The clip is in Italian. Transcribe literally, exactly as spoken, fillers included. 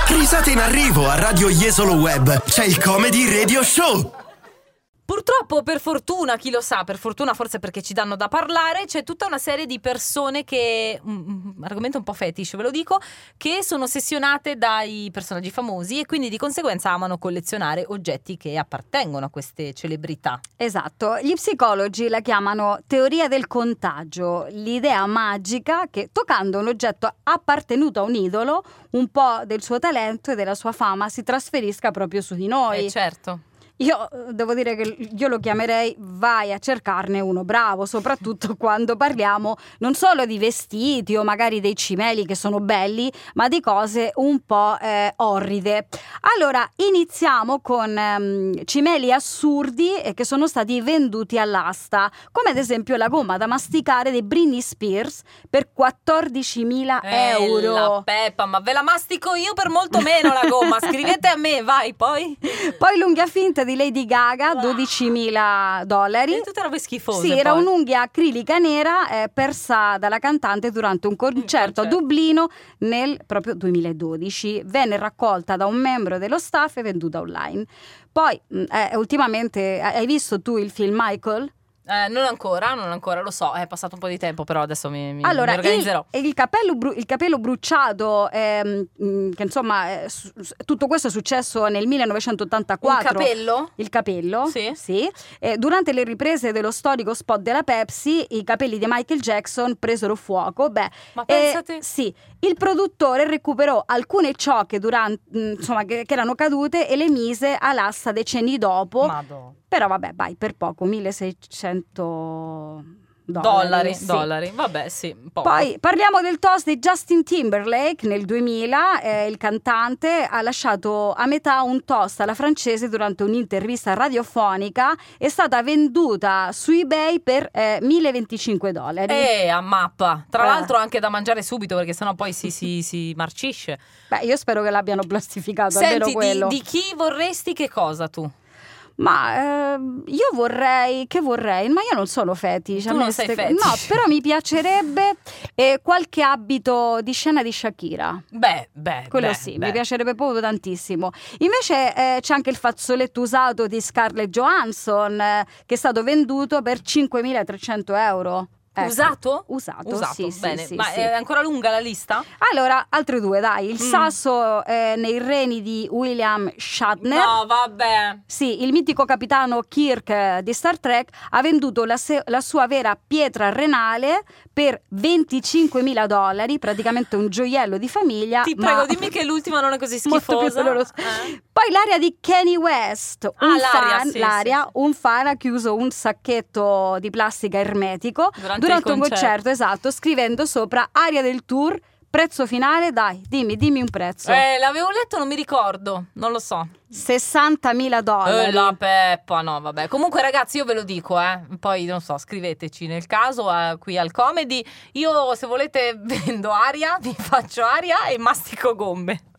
Risate in arrivo a Radio Jesolo Web. C'è il Comedy Radio Show. Purtroppo, per fortuna, chi lo sa, per fortuna forse perché ci danno da parlare, c'è tutta una serie di persone che, un argomento un po' fetish ve lo dico, che sono ossessionate dai personaggi famosi e quindi di conseguenza amano collezionare oggetti che appartengono a queste celebrità. Esatto, gli psicologi la chiamano teoria del contagio, l'idea magica che toccando un oggetto appartenuto a un idolo, un po' del suo talento e della sua fama si trasferisca proprio su di noi. Eh certo. Io devo dire che io lo chiamerei vai a cercarne uno bravo, soprattutto quando parliamo non solo di vestiti o magari dei cimeli che sono belli, ma di cose un po' eh, orride. Allora, iniziamo con ehm, cimeli assurdi eh, che sono stati venduti all'asta, come ad esempio la gomma da masticare di Britney Spears per quattordicimila euro. La peppa, ma ve la mastico io per molto meno la gomma, scrivete a me, vai, poi. Poi l'unghia finta di Lady Gaga, dodicimila dollari. E tutte robe schifose. Sì, era poi. un'unghia acrilica nera eh, persa dalla cantante durante un concerto, Un concerto. a Dublino nel proprio duemiladodici. Venne raccolta da un membro dello staff e venduta online. Poi, mh, eh, ultimamente, hai visto tu il film Michael? Eh, non ancora, non ancora, lo so, è passato un po' di tempo, però adesso mi, mi, Allora, mi organizzerò. il, il, capello bru- il capello bruciato, ehm, mh, che insomma, eh, su- su- tutto questo è successo nel millenovecentottantaquattro. Un capello? Il capello? Sì. Sì. Eh, durante le riprese dello storico spot della Pepsi, i capelli di Michael Jackson presero fuoco. Beh, Ma eh, pensate... sì, il produttore recuperò alcune ciocche durante, mh, insomma, che, che erano cadute e le mise all'asta decenni dopo. Madò. Però vabbè, vai, per poco, milleseicento Dollari, dollari, sì. dollari, vabbè sì, poco. Poi parliamo del toast di Justin Timberlake. Nel duemila eh, il cantante ha lasciato a metà un toast alla francese durante un'intervista radiofonica. È stata venduta su eBay per eh, milleventincinque dollari. Eh, a mappa. Tra Eh. l'altro anche da mangiare subito, perché sennò poi si, si, si marcisce. Beh, io spero che l'abbiano plastificato, Senti, almeno di, quello. di chi vorresti che cosa tu? Ma ehm, io vorrei, che vorrei, ma io non sono fetish. Tu a me non sei ste- fetish. No, però mi piacerebbe eh, qualche abito di scena di Shakira. Beh, beh, Quello beh, sì, beh. mi piacerebbe proprio tantissimo. Invece eh, c'è anche il fazzoletto usato di Scarlett Johansson eh, che è stato venduto per cinquemilatrecento euro. Ecco. Usato? Usato, Usato, sì, sì, bene. sì, Ma sì. è ancora lunga la lista? Allora, altre due, dai. Il Mm. sasso eh, nei reni di William Shatner. No, vabbè. Sì, il mitico capitano Kirk eh, di Star Trek ha venduto la, se- la sua vera pietra renale per venticinquemila dollari, praticamente un gioiello di famiglia. Ti ma prego, dimmi che l'ultima non è così molto più schifosa. doloroso. Eh? Poi l'aria di Kanye West, un Ah, l'aria, fan, sì, l'aria, sì, sì. un fan ha chiuso un sacchetto di plastica ermetico Durante durante il un concerto. concerto, esatto, scrivendo sopra aria del tour, prezzo finale, dai, dimmi, dimmi un prezzo. Eh, l'avevo letto, non mi ricordo, non lo so. sessantamila dollari. Eh, la peppa, no, vabbè. Comunque, ragazzi, io ve lo dico, eh. Poi, non so, scriveteci nel caso eh, qui al Comedy. Io, se volete, vendo aria, vi faccio aria e mastico gomme.